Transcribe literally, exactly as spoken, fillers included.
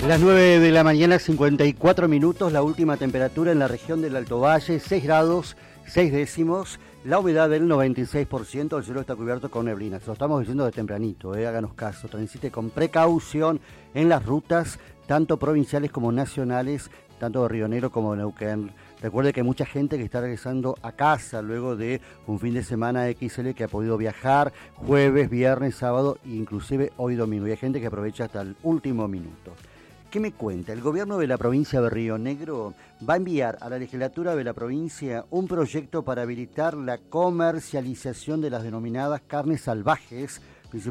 Las nueve de la mañana, cincuenta y cuatro minutos, la última temperatura en la región del Alto Valle, seis grados, seis décimos, la humedad del noventa y seis por ciento, el cielo está cubierto con neblina. Se lo estamos diciendo de tempranito, eh, háganos caso, transite con precaución en las rutas, tanto provinciales como nacionales, tanto de Río Negro como de Neuquén. Recuerde que hay mucha gente que está regresando a casa luego de un fin de semana equis ele que ha podido viajar jueves, viernes, sábado e inclusive hoy domingo. Y hay gente que aprovecha hasta el último minuto. ¿Qué me cuenta? El gobierno de la provincia de Río Negro va a enviar a la legislatura de la provincia un proyecto para habilitar la comercialización de las denominadas carnes salvajes